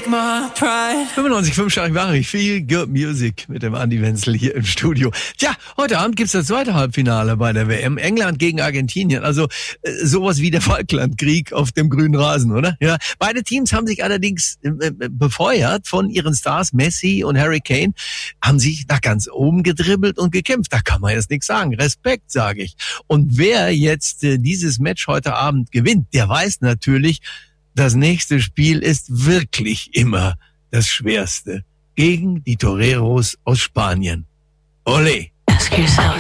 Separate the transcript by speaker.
Speaker 1: 95,5 Charivari, viel Good Music mit dem Andi Wenzel hier im Studio. Tja, heute Abend gibt's das zweite Halbfinale bei der WM. England gegen Argentinien. Also sowas wie der Falklandkrieg auf dem grünen Rasen, oder? Ja. Beide Teams haben sich allerdings befeuert von ihren Stars Messi und Harry Kane, haben sich nach ganz oben gedribbelt und gekämpft. Da kann man jetzt nichts sagen. Respekt, sage ich. Und wer jetzt dieses Match heute Abend gewinnt, der weiß natürlich, das nächste Spiel ist wirklich immer das Schwerste. Gegen die Toreros aus Spanien. Olé!